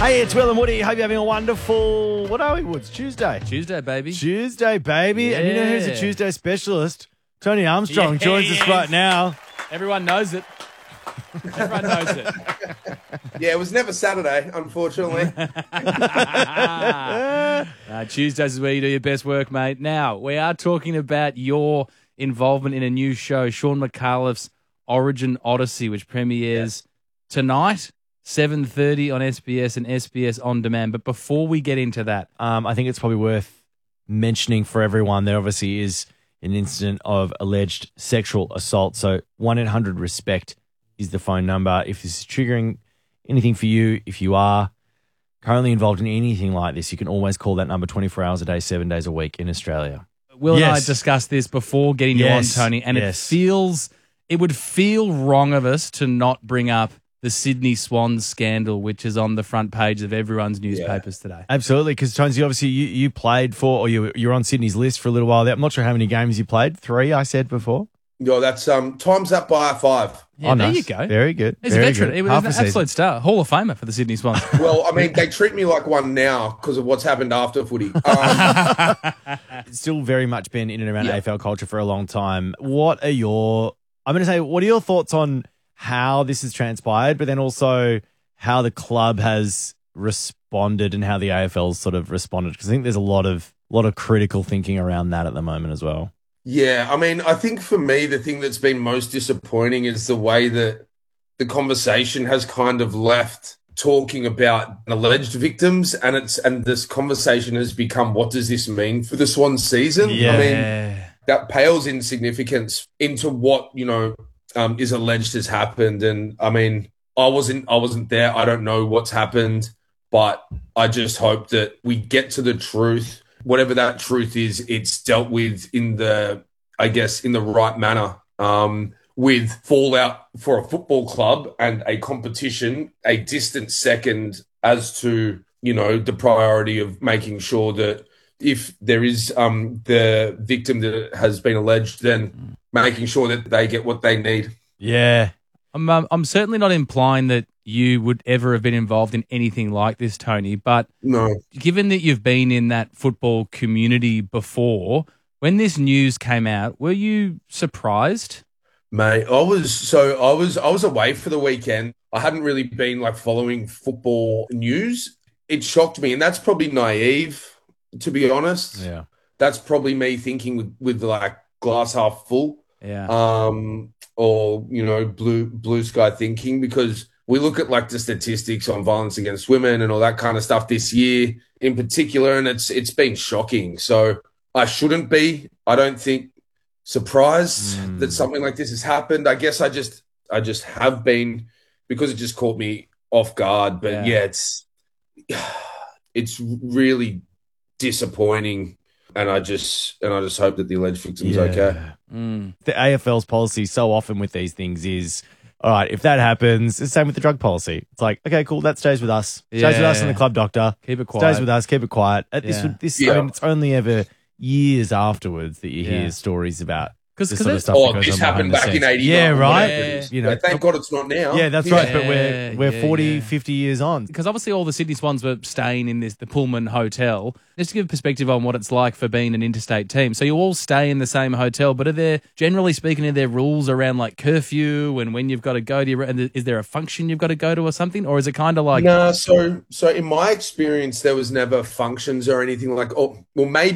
Hey, it's Will and Woody. Hope you're having a wonderful, what are we, Woods? Tuesday, baby. Yeah. And you know who's a Tuesday specialist? Tony Armstrong joins us right now. Everyone knows it. Everyone knows it. Yeah, it was never Saturday, unfortunately. Tuesdays is where you do your best work, mate. Now, we are talking about your involvement in a new show, Sean McAuliffe's Origin Odyssey, which premieres tonight, 7:30 on SBS and SBS On Demand. But before we get into that, I think it's probably worth mentioning for everyone there obviously is an incident of alleged sexual assault. So 1-800-RESPECT is the phone number. If this is triggering anything for you, if you are currently involved in anything like this, you can always call that number 24 hours a day, 7 days a week in Australia. Will and I discussed this before getting you on, Tony, and it would feel wrong of us to not bring up the Sydney Swans scandal, which is on the front page of everyone's newspapers today. Absolutely, because Tonesy, obviously you played for, or you're on Sydney's list for a little while there. I'm not sure how many games you played. 3, I said before. No, that's times up by 5. Yeah, there you go. Very good. He's a veteran. He was an absolute star. Hall of Famer for the Sydney Swans. Well, I mean, they treat me like one now because of what's happened after footy. It's still very much been in and around AFL culture for a long time. What are your thoughts on how this has transpired, but then also how the club has responded and how the AFL's sort of responded? Because I think there's a lot of critical thinking around that at the moment as well. Yeah, I mean, I think for me, the thing that's been most disappointing is the way that the conversation has kind of left talking about alleged victims, and this conversation has become, what does this mean for the Swans season? Yeah. I mean, that pales in significance into what, is alleged has happened. And I mean, I wasn't there. I don't know what's happened, but I just hope that we get to the truth. Whatever that truth is, it's dealt with in the right manner, with fallout for a football club and a competition, a distant second as to, the priority of making sure that if there is the victim that has been alleged, then making sure that they get what they need. Yeah. I'm certainly not implying that you would ever have been involved in anything like this, Tony, but no. Given that you've been in that football community before, when this news came out, were you surprised? Mate, I was away for the weekend. I hadn't really been following football news. It shocked me, and that's probably naive, to be honest. Yeah. That's probably me thinking with glass half full. Yeah. Or blue sky thinking, because we look at the statistics on violence against women and all that kind of stuff this year in particular, and it's been shocking. So I shouldn't be, I don't think, surprised that something like this has happened. I guess I just have been, because it just caught me off guard. But it's really disappointing. And I just hope that the alleged victim's okay. The AFL's policy so often with these things is, all right, if that happens, it's the same with the drug policy. It's like, okay, cool, that stays with us. Stays with us and the club doctor. Keep it quiet. Stays with us, keep it quiet. I mean, it's only ever years afterwards that you hear stories about this sort of stuff. This happened back in 89. Yeah, right. Thank God it's not now. Yeah, that's right. But we're 40, 50 years on. Because obviously all the Sydney Swans were staying in the Pullman Hotel. Just to give perspective on what it's like for being an interstate team. So you all stay in the same hotel, but generally speaking, are there rules around curfew and when you've got to go to and is there a function you've got to go to or something? Or is it kind of like... No, so in my experience, there was never functions or anything maybe